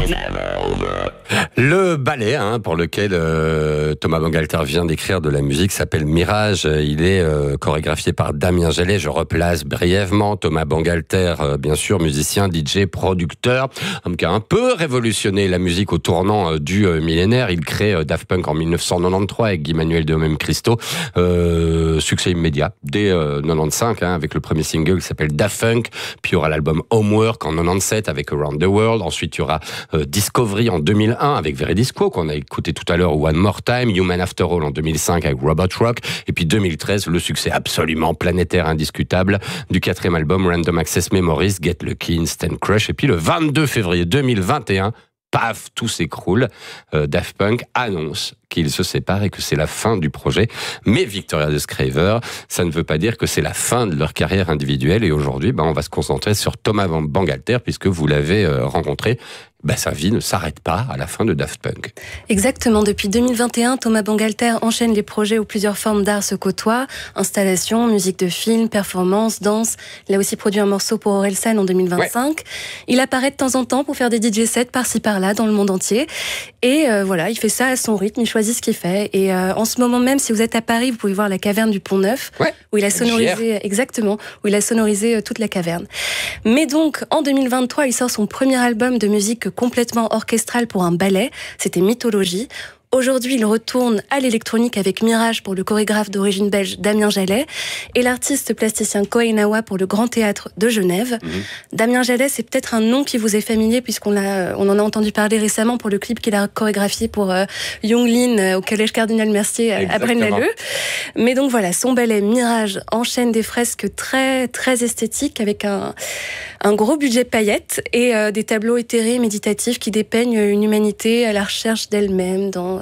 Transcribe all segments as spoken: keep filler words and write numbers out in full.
Le ballet hein, pour lequel euh, Thomas Bangalter vient d'écrire de la musique s'appelle Mirage. Il est euh, chorégraphié par Damien Jallet. Je replace brièvement Thomas Bangalter, euh, bien sûr, musicien, D J, producteur, homme qui a un peu révolutionné la musique au tournant euh, du euh, millénaire. Il crée euh, Daft Punk en mille neuf cent quatre-vingt-treize avec Guy Manuel de Même Christo. Euh, succès immédiat dès euh, quatre-vingt-quinze hein, avec le premier single qui s'appelle Daft Punk. Puis il y aura l'album Homework en quatre-vingt-dix-sept avec Around the World. Ensuite il y aura euh, Discovery en deux mille un avec Veridisco qu'on a écouté tout à l'heure, One More Time, Human After All en deux mille cinq avec Robot Rock, et puis deux mille treize, le succès absolument planétaire, indiscutable du quatrième album Random Access Memories, Get Lucky, Instant Crush, et puis le vingt-deux février deux mille vingt et un, paf, tout s'écroule. Euh, Daft Punk annonce qu'ils se séparent et que c'est la fin du projet. Mais Victoria de Scraver, ça ne veut pas dire que c'est la fin de leur carrière individuelle. Et aujourd'hui, bah, on va se concentrer sur Thomas Bangalter, puisque vous l'avez euh, rencontré. Bah, sa vie ne s'arrête pas à la fin de Daft Punk. Exactement. Depuis deux mille vingt et un, Thomas Bangalter enchaîne les projets où plusieurs formes d'art se côtoient. Installation, musique de film, performance, danse. Il a aussi produit un morceau pour Orelsan en deux mille vingt-cinq. Ouais. Il apparaît de temps en temps pour faire des D J sets par-ci par-là dans le monde entier. Et euh, voilà, il fait ça à son rythme, il choisit ce qu'il fait. Et euh, en ce moment même, si vous êtes à Paris, vous pouvez voir la caverne du Pont-Neuf, ouais. où il a sonorisé, exactement, où il a sonorisé toute la caverne. Mais donc, en deux mille vingt-trois, il sort son premier album de musique complètement orchestral pour un ballet, c'était Mythologie. Aujourd'hui, il retourne à l'électronique avec Mirage pour le chorégraphe d'origine belge Damien Jallet et l'artiste plasticien Koei Nawa pour le Grand Théâtre de Genève. Mmh. Damien Jallet, c'est peut-être un nom qui vous est familier puisqu'on l'a, on en a entendu parler récemment pour le clip qu'il a chorégraphié pour euh, Young Lin euh, au Collège Cardinal Mercier à, à Braine-l'Alleud. Mais donc voilà, son ballet Mirage enchaîne des fresques très très esthétiques avec un un gros budget paillettes et euh, des tableaux éthérés méditatifs qui dépeignent une humanité à la recherche d'elle-même dans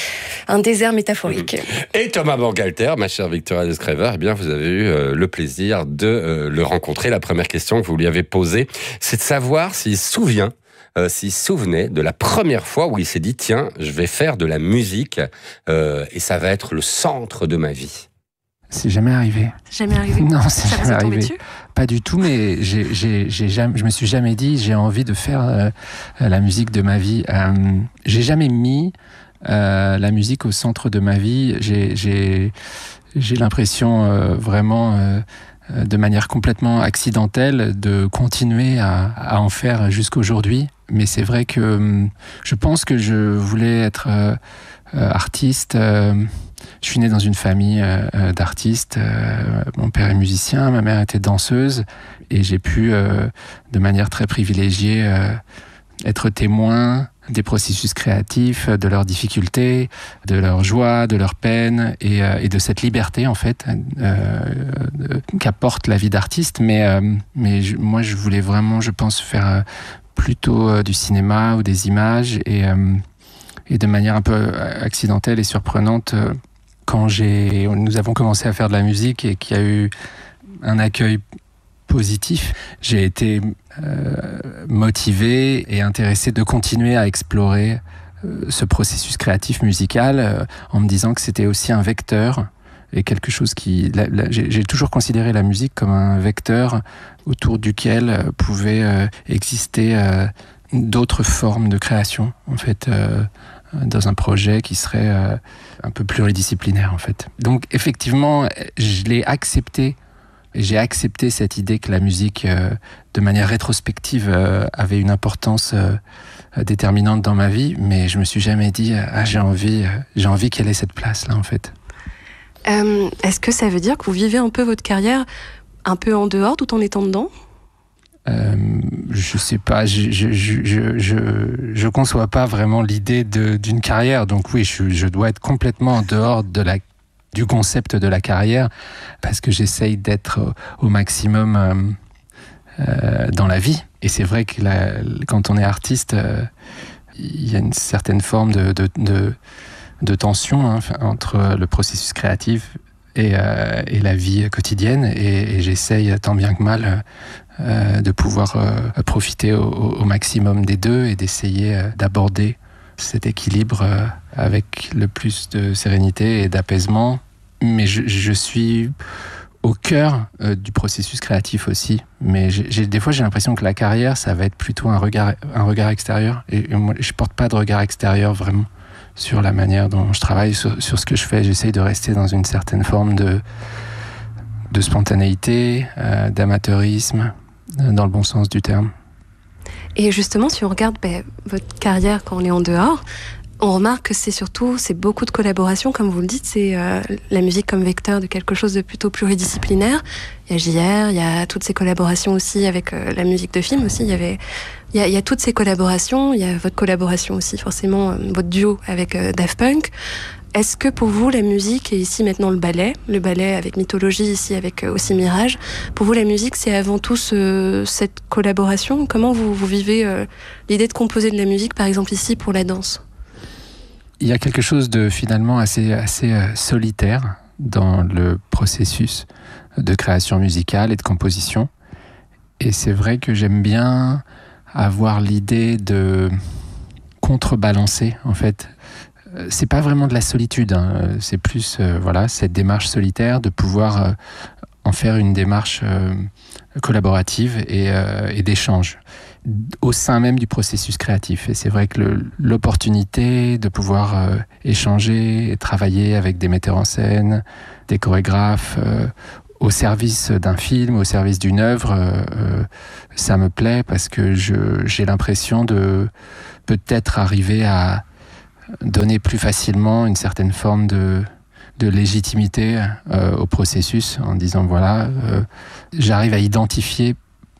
un désert métaphorique. Et Thomas Bangalter, ma chère Victoria de Scraver, eh bien, vous avez eu euh, le plaisir de euh, le rencontrer. La première question que vous lui avez posée, c'est de savoir s'il se souvient, euh, s'il se souvenait de la première fois où il s'est dit « Tiens, je vais faire de la musique euh, et ça va être le centre de ma vie ». C'est jamais arrivé. Jamais arrivé. Non, c'est jamais arrivé. Dessus Pas du tout, mais j'ai, j'ai, j'ai jamais, je me suis jamais dit j'ai envie de faire euh, la musique de ma vie. Euh, j'ai jamais mis Euh, la musique au centre de ma vie. J'ai, j'ai, j'ai l'impression euh, vraiment, euh, de manière complètement accidentelle, de continuer à, à en faire jusqu'aujourd'hui. Mais c'est vrai que euh, je pense que je voulais être euh, euh, artiste. Euh, je suis né dans une famille euh, d'artistes. Euh, mon père est musicien, ma mère était danseuse. Et j'ai pu, euh, de manière très privilégiée, euh, être témoin des processus créatifs, de leurs difficultés, de leurs joies, de leurs peines et, euh, et de cette liberté en fait euh, qu'apporte la vie d'artiste. Mais, euh, mais je, moi je voulais vraiment, je pense, faire plutôt euh, du cinéma ou des images et, euh, et de manière un peu accidentelle et surprenante euh, quand j'ai, nous avons commencé à faire de la musique et qu'il y a eu un accueil positif, j'ai été euh, motivé et intéressé de continuer à explorer euh, ce processus créatif musical euh, en me disant que c'était aussi un vecteur et quelque chose qui... La, la, j'ai, j'ai toujours considéré la musique comme un vecteur autour duquel euh, pouvaient euh, exister euh, d'autres formes de création, en fait, euh, dans un projet qui serait euh, un peu pluridisciplinaire, en fait. Donc, effectivement, je l'ai accepté. J'ai accepté cette idée que la musique, euh, de manière rétrospective, euh, avait une importance euh, déterminante dans ma vie, mais je me suis jamais dit ah j'ai envie, euh, j'ai envie qu'elle ait cette place-là en fait. Euh, est-ce que ça veut dire que vous vivez un peu votre carrière un peu en dehors, tout en étant dedans ? Euh, je sais pas, je je je je je, je conçois pas vraiment l'idée de d'une carrière, donc oui, je, je dois être complètement en dehors de la du concept de la carrière, parce que j'essaye d'être au, au maximum euh, euh, dans la vie. Et c'est vrai que la, quand on est artiste, euh, il y a une certaine forme de, de, de, de tension hein, entre le processus créatif et, euh, et la vie quotidienne. Et, et j'essaye tant bien que mal euh, de pouvoir euh, profiter au, au maximum des deux et d'essayer euh, d'aborder cet équilibre euh, avec le plus de sérénité et d'apaisement. Mais je, je suis au cœur euh, du processus créatif aussi. Mais j'ai, j'ai, des fois, j'ai l'impression que la carrière, ça va être plutôt un regard, un regard extérieur. Et, et moi, je porte pas de regard extérieur vraiment sur la manière dont je travaille, sur, sur ce que je fais. J'essaye de rester dans une certaine forme de, de spontanéité, euh, d'amateurisme, euh, dans le bon sens du terme. Et justement, si on regarde ben, votre carrière quand on est en dehors, on remarque que c'est surtout, c'est beaucoup de collaborations, comme vous le dites, c'est euh, la musique comme vecteur de quelque chose de plutôt pluridisciplinaire. Il y a J R, il y a toutes ces collaborations aussi avec euh, la musique de film aussi, il y avait, il y a, il y a toutes ces collaborations, il y a votre collaboration aussi, forcément, euh, votre duo avec euh, Daft Punk. Est-ce que pour vous, la musique, et ici maintenant le ballet, le ballet avec Mythologie, ici avec euh, aussi Mirage, pour vous, la musique, c'est avant tout ce, cette collaboration? Comment vous, vous vivez euh, l'idée de composer de la musique, par exemple ici, pour la danse? Il y a quelque chose de finalement assez, assez euh, solitaire dans le processus de création musicale et de composition. Et c'est vrai que j'aime bien avoir l'idée de contrebalancer, en fait. C'est pas vraiment de la solitude, hein. C'est plus euh, voilà, cette démarche solitaire, de pouvoir euh, en faire une démarche euh, collaborative et, euh, et d'échange au sein même du processus créatif. Et c'est vrai que le, l'opportunité de pouvoir euh, échanger et travailler avec des metteurs en scène, des chorégraphes, euh, au service d'un film, au service d'une œuvre, euh, ça me plaît parce que je, j'ai l'impression de peut-être arriver à donner plus facilement une certaine forme de, de légitimité euh, au processus en disant voilà, euh, j'arrive à identifier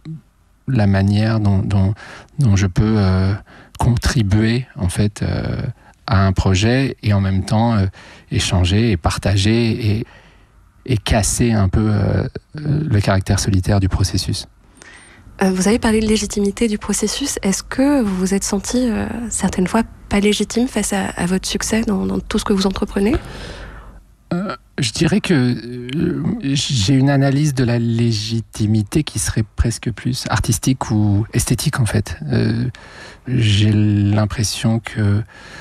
la manière dont, dont, dont je peux euh, contribuer en fait euh, à un projet et en même temps euh, échanger et partager et, et casser un peu euh, le caractère solitaire du processus. Euh, vous avez parlé de légitimité du processus. Est-ce que vous vous êtes senti euh, certaines fois pas légitime face à, à votre succès dans, dans tout ce que vous entreprenez ? euh, Je dirais que euh, j'ai une analyse de la légitimité qui serait presque plus artistique ou esthétique en fait. Euh, j'ai l'impression que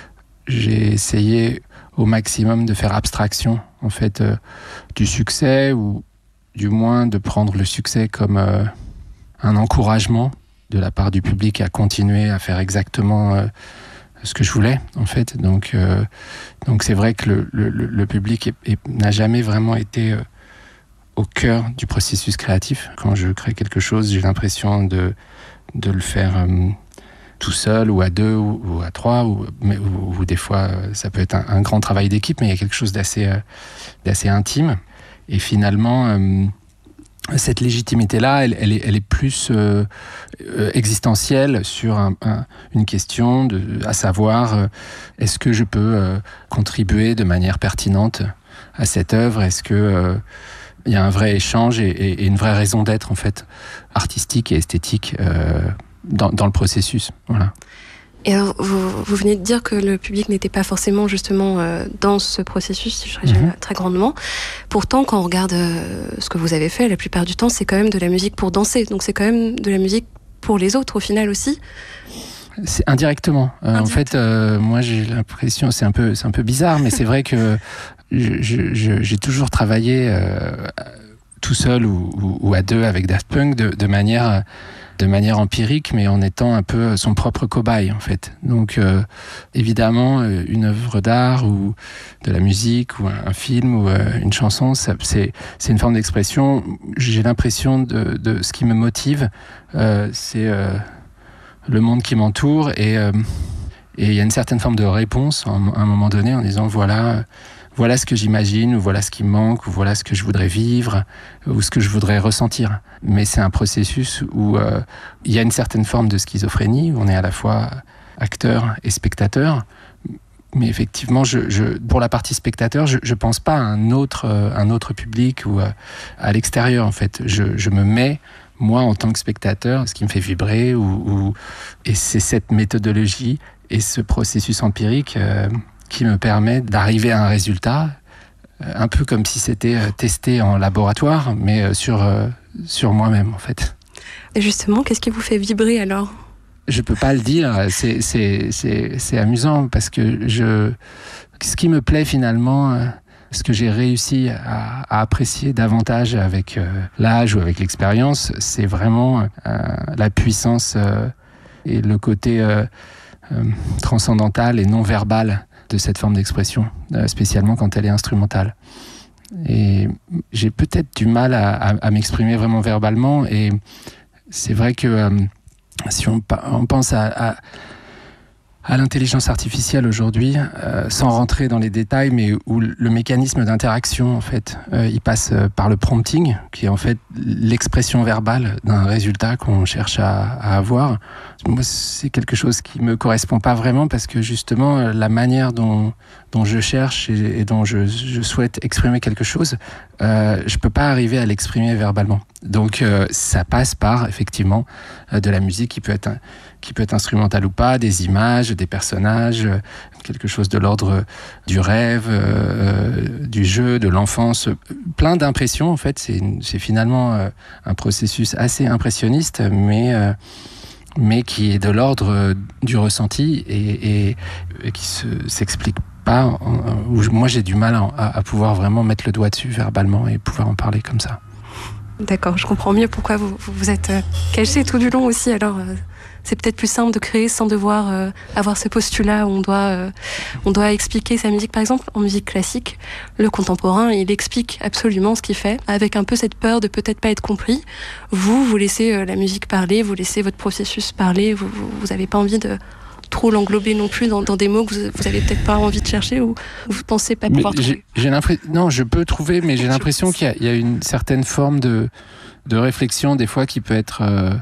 j'ai essayé au maximum de faire abstraction en fait euh, du succès, ou du moins de prendre le succès comme euh, un encouragement de la part du public à continuer à faire exactement euh, ce que je voulais en fait. Donc, euh, donc c'est vrai que le, le, le public est, est, n'a jamais vraiment été euh, au cœur du processus créatif. Quand je crée quelque chose, j'ai l'impression de, de le faire euh, tout seul ou à deux ou, ou à trois, ou, mais, ou, ou des fois ça peut être un, un grand travail d'équipe, mais il y a quelque chose d'assez, euh, d'assez intime. Et finalement, euh, cette légitimité-là, elle, elle, est, elle est plus euh, existentielle sur un, un, une question, de, à savoir, euh, est-ce que je peux euh, contribuer de manière pertinente à cette œuvre ? Est-ce que euh, il y a un vrai échange et, et, et une vraie raison d'être en fait artistique et esthétique euh, dans, dans le processus. Voilà. Et alors, vous, vous venez de dire que le public n'était pas forcément justement euh, dans ce processus, si je résume mm-hmm. très grandement. Pourtant, quand on regarde euh, ce que vous avez fait, la plupart du temps, c'est quand même de la musique pour danser. Donc c'est quand même de la musique pour les autres, au final aussi. C'est indirectement. Euh, en fait, euh, moi j'ai l'impression, c'est un peu, c'est un peu bizarre, mais c'est vrai que je, je, je, j'ai toujours travaillé euh, tout seul ou, ou, ou à deux avec Daft Punk de, de manière... de manière empirique, mais en étant un peu son propre cobaye, en fait. Donc, euh, évidemment, une œuvre d'art ou de la musique ou un, un film ou euh, une chanson, ça, c'est, c'est une forme d'expression. J'ai l'impression de, de ce qui me motive, euh, c'est euh, le monde qui m'entoure et euh, et il y a une certaine forme de réponse à un moment donné en disant voilà... Voilà ce que j'imagine, ou voilà ce qui me manque, ou voilà ce que je voudrais vivre, ou ce que je voudrais ressentir. Mais c'est un processus où euh, il y a une certaine forme de schizophrénie, où on est à la fois acteur et spectateur. Mais effectivement, je, je, pour la partie spectateur, je ne pense pas à un autre, euh, un autre public ou à, à l'extérieur, en fait. Je, je me mets, moi, en tant que spectateur, ce qui me fait vibrer, ou, ou, et c'est cette méthodologie et ce processus empirique... Euh, qui me permet d'arriver à un résultat, un peu comme si c'était testé en laboratoire, mais sur, sur moi-même, en fait. Et justement, qu'est-ce qui vous fait vibrer, alors ? Je peux pas le dire, c'est, c'est, c'est, c'est amusant, parce que je, ce qui me plaît, finalement, ce que j'ai réussi à, à apprécier davantage avec euh, l'âge ou avec l'expérience, c'est vraiment euh, la puissance euh, et le côté euh, euh, transcendantal et non verbal de cette forme d'expression, euh, spécialement quand elle est instrumentale. Et j'ai peut-être du mal à, à, à m'exprimer vraiment verbalement, et c'est vrai que euh, si on, on pense à, à à l'intelligence artificielle aujourd'hui, euh, sans rentrer dans les détails, mais où le mécanisme d'interaction, en fait, euh, il passe par le prompting, qui est en fait l'expression verbale d'un résultat qu'on cherche à, à avoir. Moi, c'est quelque chose qui me correspond pas vraiment, parce que justement, la manière dont, dont je cherche et, et dont je, je souhaite exprimer quelque chose, euh, je peux pas arriver à l'exprimer verbalement. Donc, euh, ça passe par, effectivement, euh, de la musique qui peut être un, qui peut être instrumental ou pas, des images, des personnages, quelque chose de l'ordre du rêve, euh, du jeu, de l'enfance, plein d'impressions. En fait, c'est, c'est finalement euh, un processus assez impressionniste, mais, euh, mais qui est de l'ordre du ressenti et, et, et qui se, s'explique pas, où moi j'ai du mal à, à pouvoir vraiment mettre le doigt dessus verbalement et pouvoir en parler comme ça. D'accord, je comprends mieux pourquoi vous vous êtes caché tout du long aussi. Alors, euh, c'est peut-être plus simple de créer sans devoir euh, avoir ce postulat où on doit, euh, on doit expliquer sa musique. Par exemple, en musique classique, le contemporain, il explique absolument ce qu'il fait, avec un peu cette peur de peut-être pas être compris. Vous, vous laissez euh, la musique parler, vous laissez votre processus parler, vous, vous, vous avez pas envie de trop l'englober non plus dans, dans des mots que vous, vous avez peut-être pas envie de chercher, ou vous pensez pas pouvoir mais trouver. J'ai, j'ai l'impression, non, je peux trouver, mais j'ai l'impression qu'il y a, il y a une certaine forme de, de réflexion des fois qui peut être euh,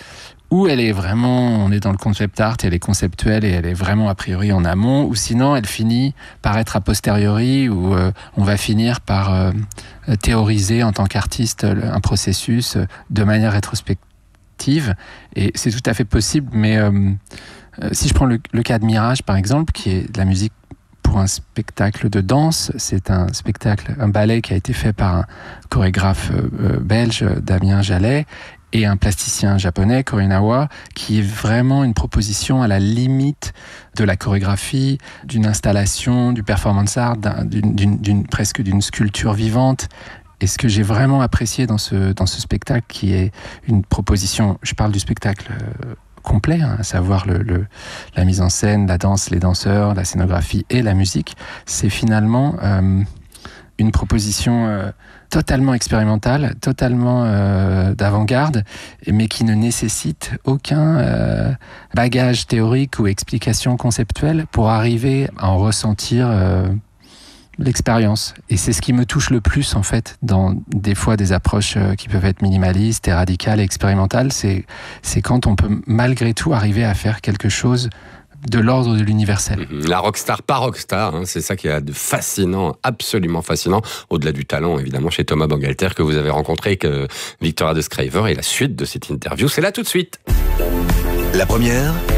où elle est vraiment, on est dans le concept art, elle est conceptuelle et elle est vraiment a priori en amont, ou sinon elle finit par être a posteriori, où euh, on va finir par euh, théoriser en tant qu'artiste un processus de manière rétrospective, et c'est tout à fait possible, mais euh, si je prends le, le cas de Mirage par exemple, qui est de la musique pour un spectacle de danse, c'est un spectacle, un ballet qui a été fait par un chorégraphe euh, belge, Damien Jallet, et un plasticien japonais, Korinawa, qui est vraiment une proposition à la limite de la chorégraphie, d'une installation, du performance art, d'un, d'une, d'une, d'une, presque d'une sculpture vivante. Et ce que j'ai vraiment apprécié dans ce, dans ce spectacle, qui est une proposition, je parle du spectacle euh, complet, hein, à savoir le, le, la mise en scène, la danse, les danseurs, la scénographie et la musique, c'est finalement euh, une proposition euh, totalement expérimentale, totalement euh, d'avant-garde, mais qui ne nécessite aucun euh, bagage théorique ou explication conceptuelle pour arriver à en ressentir euh, l'expérience. Et c'est ce qui me touche le plus, en fait, dans des fois des approches euh, qui peuvent être minimalistes et radicales et expérimentales, c'est, c'est quand on peut malgré tout arriver à faire quelque chose de l'ordre de l'universel. La rockstar pas rockstar, hein, c'est ça qui est de fascinant, absolument fascinant, au-delà du talent évidemment chez Thomas Bangalter que vous avez rencontré avec euh, Victoria de Schrijver, et la suite de cette interview, c'est là tout de suite. La première,